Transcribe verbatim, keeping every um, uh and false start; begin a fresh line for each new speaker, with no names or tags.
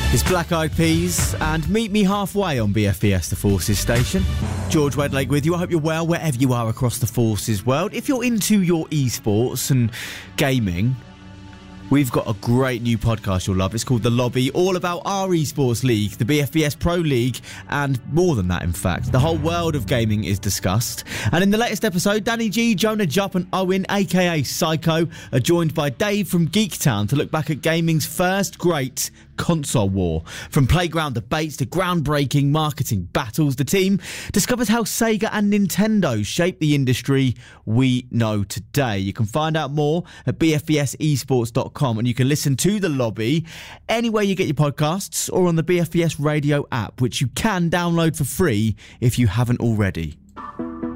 It's Black Eyed Peas and Meet Me Halfway on B F B S, the Forces station. George Wedlake with you. I hope you're well wherever you are across the Forces world. If you're into your esports and gaming, we've got a great new podcast you'll love. It's called The Lobby, all about our esports league, the B F B S Pro League, and more than that, in fact. The whole world of gaming is discussed. And in the latest episode, Danny G, Jonah Jupp and Owen, aka Psycho, are joined by Dave from Geektown to look back at gaming's first great console war. From playground debates to groundbreaking marketing battles, the team discovers how Sega and Nintendo shaped the industry we know today. You can find out more at b f b s esports dot com, and you can listen to The Lobby anywhere you get your podcasts or on the B F B S radio app, which you can download for free if you haven't already.